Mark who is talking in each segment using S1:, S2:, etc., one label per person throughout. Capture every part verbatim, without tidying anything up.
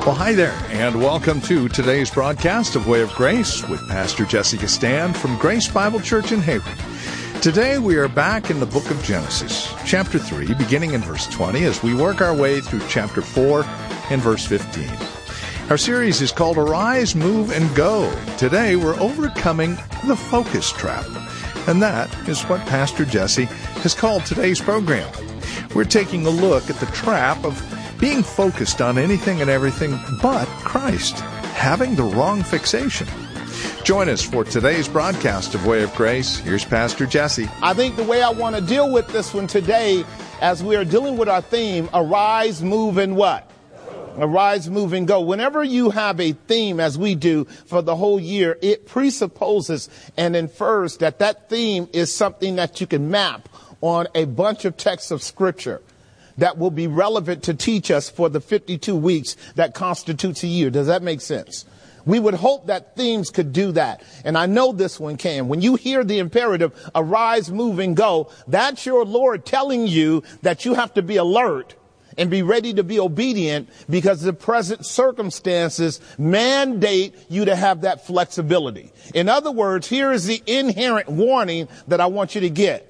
S1: Well, hi there, and welcome to today's broadcast of Way of Grace with Pastor Jesse Castan from Grace Bible Church in Hayward. Today we are back in the book of Genesis, chapter three, beginning in verse twenty, as we work our way through chapter four and verse fifteen. Our series is called Arise, Move, and Go. Today we're overcoming the focus trap, and that is what Pastor Jesse has called today's program. We're taking a look at the trap of being focused on anything and everything but Christ, having the wrong fixation. Join us for today's broadcast of Way of Grace. Here's Pastor Jesse.
S2: I think the way I want to deal with this one today, as we are dealing with our theme, Arise, Move, and what? Arise, Move, and Go. Whenever you have a theme, as we do for the whole year, it presupposes and infers that that theme is something that you can map on a bunch of texts of Scripture that will be relevant to teach us for the fifty-two weeks that constitutes a year. Does that make sense? We would hope that themes could do that. And I know this one can. When you hear the imperative, arise, move, and go, that's your Lord telling you that you have to be alert and be ready to be obedient, because the present circumstances mandate you to have that flexibility. In other words, here is the inherent warning that I want you to get.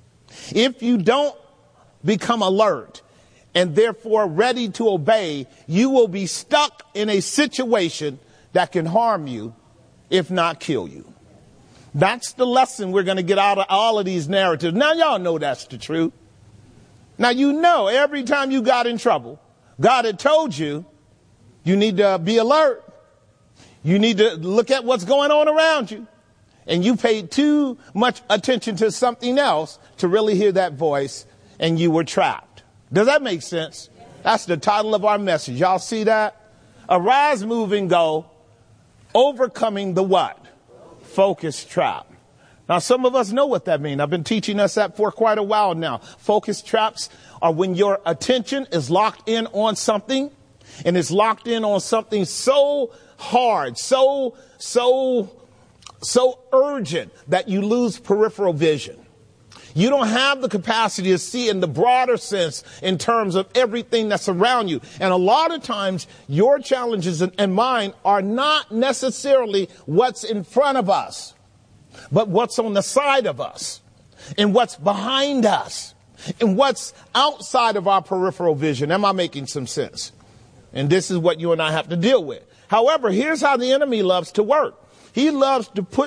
S2: If you don't become alert and therefore ready to obey, you will be stuck in a situation that can harm you, if not kill you. That's the lesson we're going to get out of all of these narratives. Now, y'all know that's the truth. Now, you know, every time you got in trouble, God had told you, you need to be alert. You need to look at what's going on around you. And you paid too much attention to something else to really hear that voice, and you were trapped. Does that make sense? That's the title of our message. Y'all see that? Arise, move, and go. Overcoming the what? Focus trap. Now, some of us know what that means. I've been teaching us that for quite a while now. Focus traps are when your attention is locked in on something, and it's locked in on something so hard, so, so, so urgent that you lose peripheral vision. You don't have the capacity to see in the broader sense in terms of everything that's around you. And a lot of times your challenges and mine are not necessarily what's in front of us, but what's on the side of us, and what's behind us, and what's outside of our peripheral vision. Am I making some sense? And this is what you and I have to deal with. However, here's how the enemy loves to work. He loves to put